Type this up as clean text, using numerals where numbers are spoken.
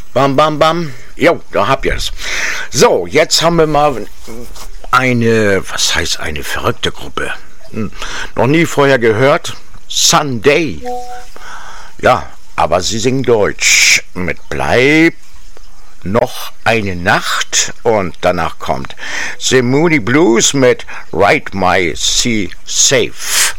Bam, bam, bam. Jo, da habt ihr's. So, jetzt haben wir mal was heißt eine verrückte Gruppe? Noch nie vorher gehört? Sunday. Ja, aber sie singen Deutsch. Mit Bleib noch eine Nacht und danach kommt The Moody Blues mit Ride My Sea Safe.